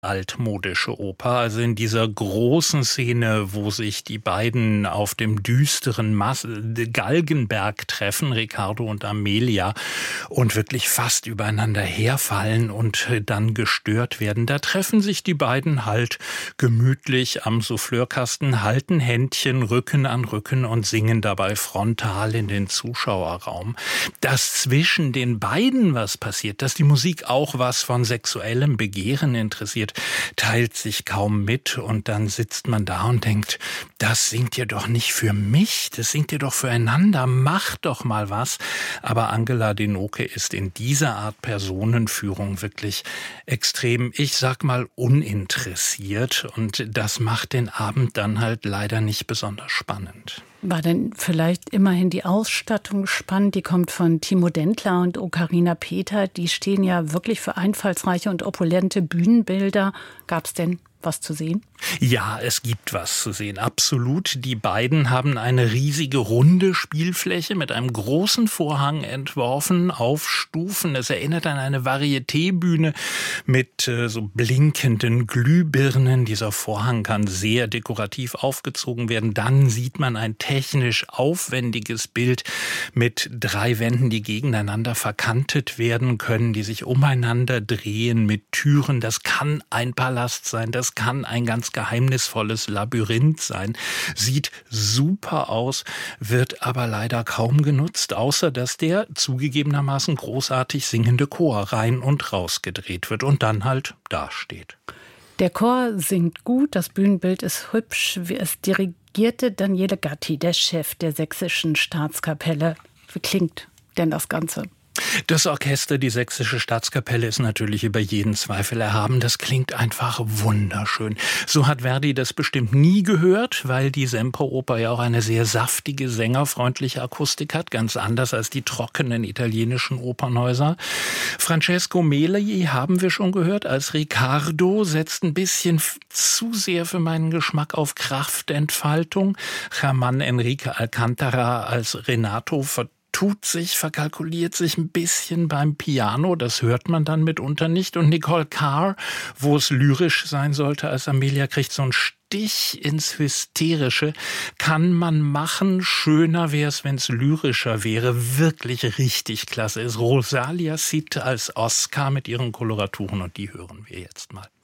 altmodische Oper, also in dieser großen Szene, wo sich die beiden auf dem düsteren Galgenberg treffen, Riccardo und Amelia, und wirklich fast übereinander herfallen und dann gestört werden. Da treffen sich die beiden halt gemütlich am Souffleurkasten, halten Händchen Rücken an Rücken und singen dabei frontal in den Zuschauerraum. Dass zwischen den beiden was passiert, dass die Musik auch was von sexuellem Begehren interessiert, teilt sich kaum mit, und dann sitzt man da und denkt, das singt ihr doch nicht für mich, das singt ihr doch füreinander, macht doch mal was. Aber Angela de Noce ist in dieser Art Personenführung wirklich extrem, ich sag mal, uninteressiert, und das macht den Abend dann halt leider nicht besonders spannend. War denn vielleicht immerhin die Ausstattung spannend? Die kommt von Timo Dentler und Ocarina Peter. Die stehen ja wirklich für einfallsreiche und opulente Bühnenbilder. Gab es denn was zu sehen? Ja, es gibt was zu sehen, absolut. Die beiden haben eine riesige runde Spielfläche mit einem großen Vorhang entworfen auf Stufen. Es erinnert an eine Varieté-Bühne mit so blinkenden Glühbirnen. Dieser Vorhang kann sehr dekorativ aufgezogen werden. Dann sieht man ein technisch aufwendiges Bild mit 3 Wänden, die gegeneinander verkantet werden können, die sich umeinander drehen mit Türen. Das kann ein Palast sein, das kann ein ganz geheimnisvolles Labyrinth sein. Sieht super aus, wird aber leider kaum genutzt, außer dass der zugegebenermaßen großartig singende Chor rein und raus gedreht wird und dann halt dasteht. Der Chor singt gut, das Bühnenbild ist hübsch. Es dirigierte Daniele Gatti, der Chef der Sächsischen Staatskapelle. Wie klingt denn das Ganze? Das Orchester, die Sächsische Staatskapelle, ist natürlich über jeden Zweifel erhaben. Das klingt einfach wunderschön. So hat Verdi das bestimmt nie gehört, weil die Semperoper ja auch eine sehr saftige, sängerfreundliche Akustik hat, ganz anders als die trockenen italienischen Opernhäuser. Francesco Meli haben wir schon gehört als Riccardo, setzt ein bisschen zu sehr für meinen Geschmack auf Kraftentfaltung. Germán Enrique Alcántara als Renato verkalkuliert sich ein bisschen beim Piano, das hört man dann mitunter nicht. Und Nicole Carr, wo es lyrisch sein sollte als Amelia, kriegt so einen Stich ins Hysterische. Kann man machen, schöner wäre es, wenn es lyrischer wäre. Wirklich richtig klasse ist Rosalia Cid als Oscar mit ihren Koloraturen, und die hören wir jetzt mal.